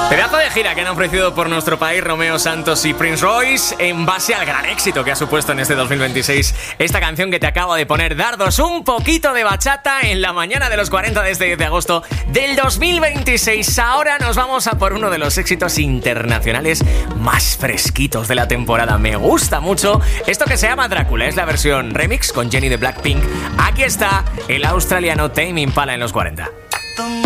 Pedazo de gira que han ofrecido por nuestro país Romeo Santos y Prince Royce en base al gran éxito que ha supuesto en este 2026 esta canción que te acabo de poner, Dardos, un poquito de bachata en la mañana de los 40 de este 10 de agosto del 2026. Ahora nos vamos a por uno de los éxitos internacionales más fresquitos de la temporada. Me gusta mucho esto que se llama Drácula, es la versión remix con Jenny de Blackpink. Aquí está el australiano Tame Impala en los 40.